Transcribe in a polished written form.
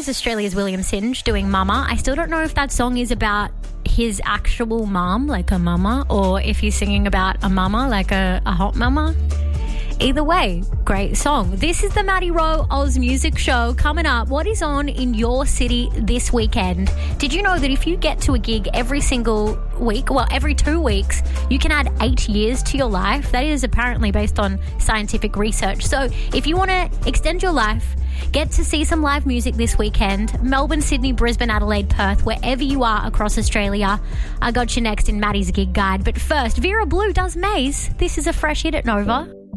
is Australia's William Singe doing Mama. I still don't know if that song is about his actual mum, like a mama, or if he's singing about a mama, like a hot mama. Either way, great song. This is the Maddie Rowe Oz Music Show. Coming up, what is on in your city this weekend? Did you know that if you get to a gig every single week, well, every 2 weeks, you can add 8 years to your life? That is apparently based on scientific research. So if you want to extend your life, get to see some live music this weekend. Melbourne, Sydney, Brisbane, Adelaide, Perth, wherever you are across Australia. I got you next in Maddie's Gig Guide. But first, Vera Blue does Maze. This is a fresh hit at Nova.